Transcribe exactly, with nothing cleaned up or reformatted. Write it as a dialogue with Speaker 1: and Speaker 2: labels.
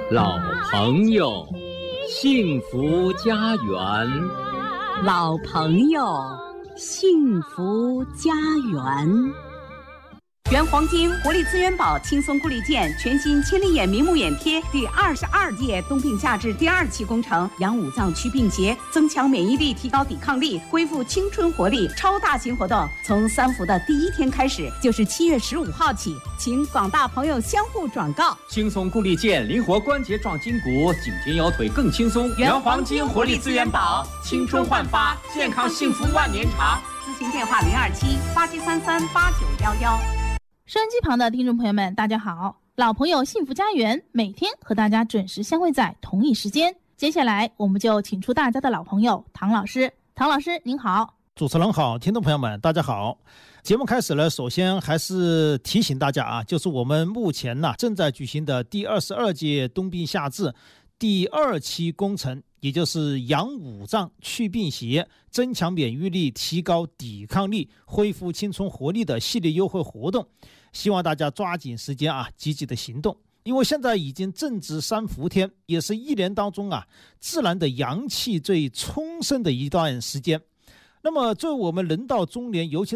Speaker 1: 老朋友，幸福家园。
Speaker 2: 老朋友，幸福家园。原黄金活力资源宝轻松固力健全新千里眼明目眼贴第二十二届冬病夏治第二期工程，养五脏祛病邪，增强免疫力，提高抵抗力，恢复青春活力。超大型活动从三伏的第一天开始，就是七月十五号起，请广大朋友相互转告。
Speaker 1: 轻松固力健，灵活关节壮筋骨，颈肩腰腿更轻松。
Speaker 2: 原黄金活力资源宝，
Speaker 1: 青春焕发，健康幸福万年长。
Speaker 2: 咨询电话零二七八七三三八九幺幺。
Speaker 3: 收音机旁的听众朋友们，大家好！老朋友幸福家园每天和大家准时相会在同一时间。接下来我们就请出大家的老朋友唐老师。唐老师您好。
Speaker 4: 主持人好，听众朋友们大家好。节目开始了，首先还是提醒大家啊，就是我们目前呢、啊、正在举行的第二十二届冬病夏治第二期工程，也就是养五脏祛病邪，增强免疫力，提高抵抗力，恢复青春活力的系列优惠活动，希望大家抓紧时间啊，积极的行动。因为现在已经正值三伏天，也是一年当中啊自然的阳气最充盛的一段时间。那么作为我们人到中年，尤其